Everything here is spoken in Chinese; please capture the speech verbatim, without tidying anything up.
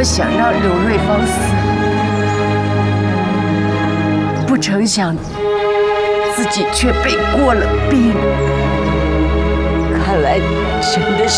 想让刘瑞芳死，不成想自己却被过了病。看来真的是